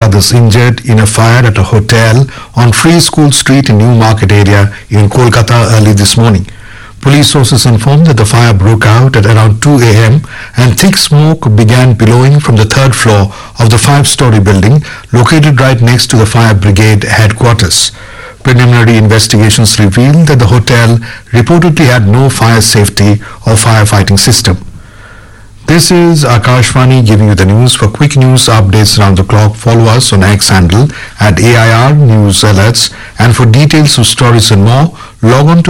others injured in a fire at a hotel on Free School Street in New Market area in Kolkata early this morning. Police sources informed that the fire broke out at around 2 a.m. and thick smoke began billowing from the third floor of the five-story building located right next to the fire brigade headquarters. Preliminary investigations revealed that the hotel reportedly had no fire safety or firefighting system. This is Akashvani giving you the news. For quick news updates around the clock, follow us on X handle at AIR News Alerts, and for details of stories and more, log on to